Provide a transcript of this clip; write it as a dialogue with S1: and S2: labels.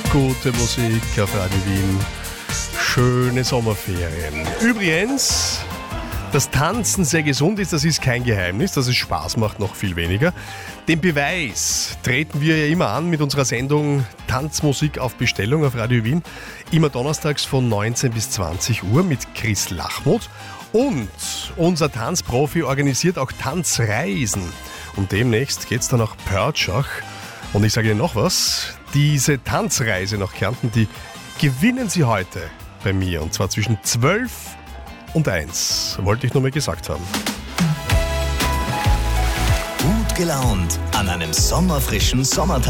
S1: Gute Musik auf Radio Wien. Schöne Sommerferien. Übrigens, dass Tanzen sehr gesund ist, das ist kein Geheimnis. Dass es Spaß macht, noch viel weniger. Den Beweis treten wir ja immer an mit unserer Sendung Tanzmusik auf Bestellung auf Radio Wien. Immer donnerstags von 19 bis 20 Uhr mit Chris Lachmuth. Und unser Tanzprofi organisiert auch Tanzreisen. Und demnächst geht's dann nach Pörtschach. Und ich sage Ihnen noch was, diese Tanzreise nach Kärnten, die gewinnen Sie heute bei mir. Und zwar zwischen 12 und 1. Wollte ich nur mal gesagt haben.
S2: Gut gelaunt an einem sommerfrischen Sommertag.